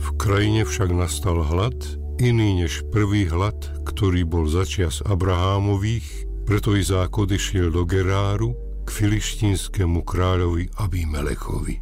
V krajine však nastal hlad, iný než prvý hlad, ktorý bol začias Abrahámových, preto Izák odišiel do Geráru k filištínskemu kráľovi Abimelechovi.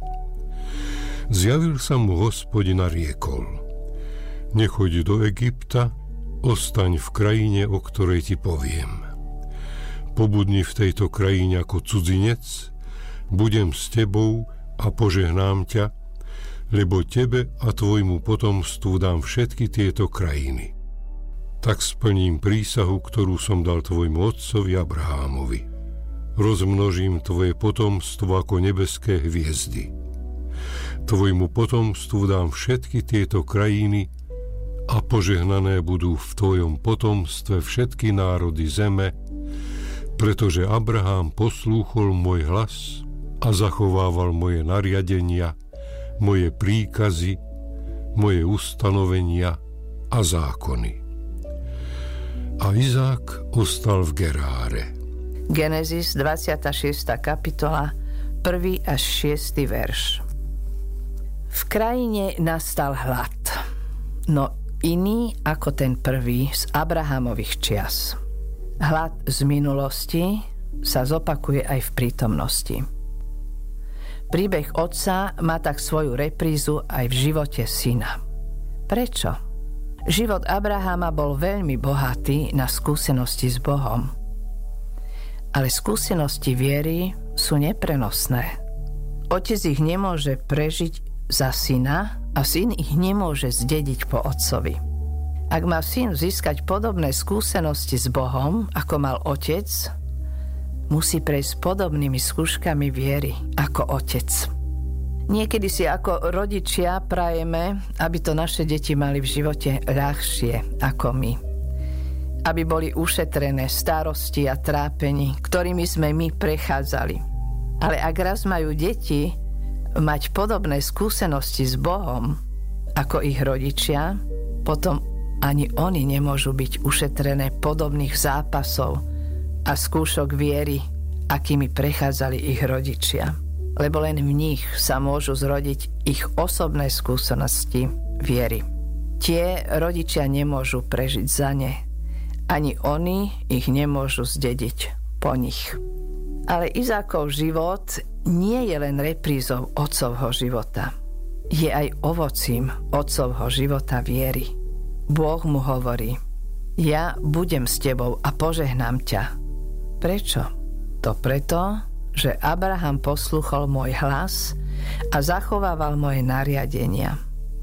Zjavil sa mu Hospodin a riekol: Nechoď do Egypta, ostaň v krajine, o ktorej ti poviem. Pobudni v tejto krajine ako cudzinec, budem s tebou a požehnám ťa, lebo tebe a tvojmu potomstvu dám všetky tieto krajiny. Tak splním prísahu, ktorú som dal tvojmu otcovi Abrahámovi. Rozmnožím tvoje potomstvo ako nebeské hviezdy. Tvojmu potomstvu dám všetky tieto krajiny a požehnané budú v tvojom potomstve všetky národy zeme, pretože Abrahám poslúchol môj hlas a zachovával moje nariadenia, moje príkazy, moje ustanovenia a zákony. A Izák ostal v Geráre. Genesis 26. kapitola, 1. až 6. verš. V krajine nastal hlad, no iný ako ten prvý z Abrahámových čias. Hlad z minulosti sa zopakuje aj v prítomnosti. Príbeh otca má tak svoju reprízu aj v živote syna. Prečo? Život Abraháma bol veľmi bohatý na skúsenosti s Bohom. Ale skúsenosti viery sú neprenosné. Otec ich nemôže prežiť za syna a syn ich nemôže zdediť po otcovi. Ak má syn získať podobné skúsenosti s Bohom, ako mal otec, musí prejsť podobnými skúškami viery ako otec. Niekedy si ako rodičia prajeme, aby to naše deti mali v živote ľahšie ako my. Aby boli ušetrené starosti a trápení, ktorými sme my prechádzali. Ale ak raz majú deti mať podobné skúsenosti s Bohom ako ich rodičia, potom ani oni nemôžu byť ušetrené podobných zápasov a skúšok viery, akými prechádzali ich rodičia. Lebo len v nich sa môžu zrodiť ich osobné skúsenosti viery. Tie rodičia nemôžu prežiť za ne, ani oni ich nemôžu zdediť po nich. Ale Izákov život nie je len reprízou otcovho života. Je aj ovocím otcovho života viery. Boh mu hovorí: Ja budem s tebou a požehnám ťa. Prečo? To preto, že Abraham poslúchol môj hlas a zachovával moje nariadenia.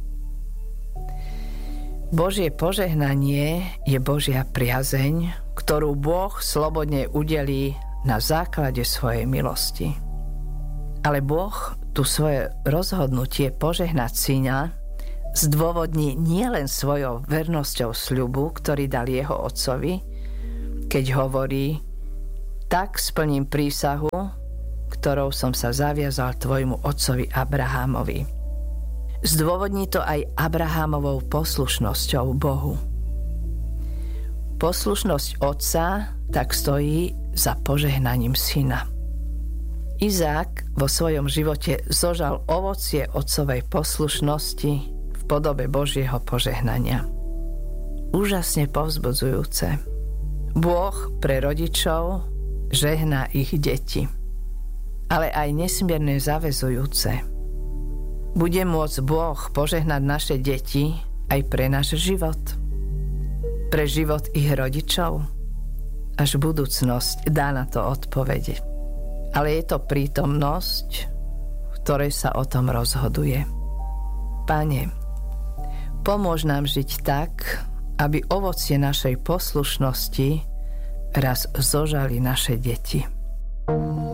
Božie požehnanie je Božia priazeň, ktorú Boh slobodne udelí na základe svojej milosti. Ale Boh tu svoje rozhodnutie požehnať syna zdôvodní nielen svojou vernosťou sľubu, ktorý dal jeho otcovi, keď hovorí: Tak splním prísahu, ktorou som sa zaviazal tvojmu otcovi Abrahámovi. Zdôvodní to aj Abrahámovou poslušnosťou Bohu. Poslušnosť otca tak stojí za požehnaním syna. Izák vo svojom živote zožal ovocie otcovej poslušnosti v podobe Božieho požehnania. Úžasne povzbudzujúce. Boh pre rodičov žehná ich deti, ale aj nesmierne zaväzujúce. Bude môcť Boh požehnať naše deti aj pre náš život? Pre život ich rodičov? Až budúcnosť dá na to odpovede. Ale je to prítomnosť, v ktorej sa o tom rozhoduje. Pane, pomôž nám žiť tak, aby ovocie našej poslušnosti raz zožali naše deti.